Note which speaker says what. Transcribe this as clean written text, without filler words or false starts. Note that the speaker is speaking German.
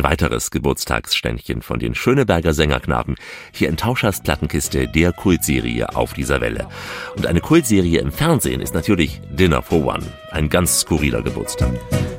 Speaker 1: Ein weiteres Geburtstagsständchen von den Schöneberger Sängerknaben. Hier in Tauschers Plattenkiste der Kultserie Auf dieser Welle. Und eine Kultserie im Fernsehen ist natürlich Dinner for One. Ein ganz skurriler Geburtstag.